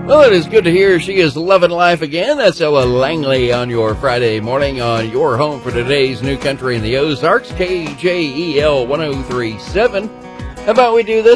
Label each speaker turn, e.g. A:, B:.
A: Well, it is good to hear she is loving life again. That's Ella Langley on your Friday morning on your home for today's new country in the Ozarks, KJEL 1037. How about we do this?